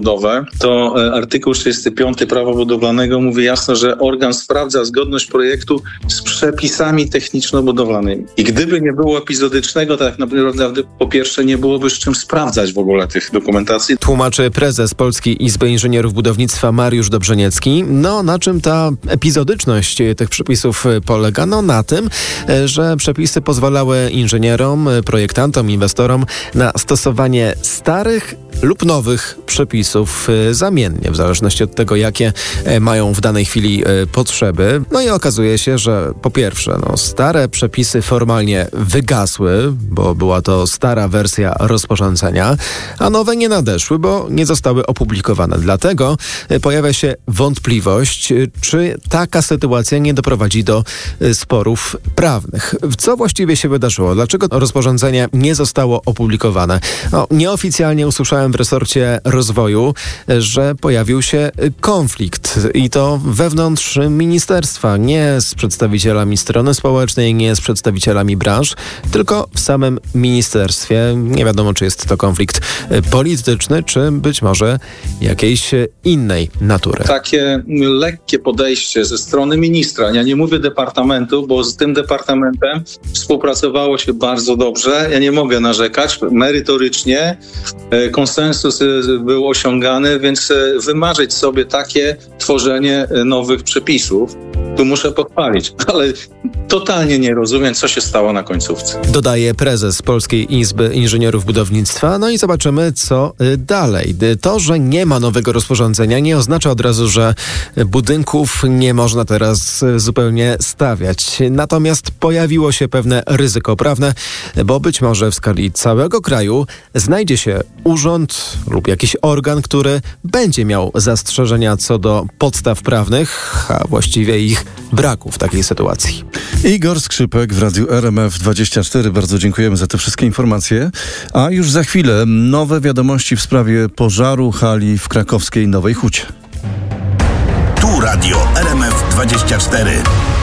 budowę, to artykuł 35 Prawa budowlanego mówi jasno, że organ sprawdza zgodność projektu z przepisami techniczno-budowlanymi. I gdyby nie było epizodycznego, to tak naprawdę po pierwsze nie byłoby z czym sprawdzać w ogóle tych dokumentacji. Tłumaczy prezes Polskiej Izby Inżynierów Budownictwa Mariusz Dobrzeniecki. Na czym ta epizodyczność tych przepisów polega? Na tym, że przepisy pozwalały inżynierom, projektantom, inwestorom na stosowanie starych lub nowych przepisów zamiennie, w zależności od tego, jakie mają w danej chwili potrzeby. I okazuje się, że po pierwsze, stare przepisy formalnie wygasły, bo była to stara wersja rozporządzenia, a nowe nie nadeszły, bo nie zostały opublikowane. Dlatego pojawia się wątpliwość, czy taka sytuacja nie doprowadzi do sporów prawnych. Co właściwie się wydarzyło? Dlaczego rozporządzenie nie zostało opublikowane? Nieoficjalnie usłyszałem w resorcie rozwoju, że pojawił się konflikt i to wewnątrz ministerstwa, nie z przedstawicielami strony społecznej, nie z przedstawicielami branż, tylko w samym ministerstwie. Nie wiadomo, czy jest to konflikt polityczny, czy być może jakiejś innej natury. Takie lekkie podejście ze strony ministra, ja nie mówię departamentu, bo z tym departamentem współpracowało się bardzo dobrze, ja nie mogę narzekać, merytorycznie konsensus był osiągany, więc wymarzyć sobie takie tworzenie nowych przepisów, tu muszę pochwalić, ale totalnie nie rozumiem, co się stało na końcówce. Dodaje prezes Polskiej Izby Inżynierów Budownictwa. I zobaczymy, co dalej. To, że nie ma nowego rozporządzenia, nie oznacza od razu, że budynków nie można teraz zupełnie stawiać. Natomiast pojawiło się pewne ryzyko prawne, bo być może w skali całego kraju znajdzie się urząd lub jakiś organ, który będzie miał zastrzeżenia co do podstaw prawnych, a właściwie ich braku w takiej sytuacji. Igor Skrzypek w Radiu RMF24. Bardzo dziękujemy za te wszystkie informacje. A już za chwilę nowe wiadomości w sprawie pożaru hali w krakowskiej Nowej Hucie. Tu Radio RMF24.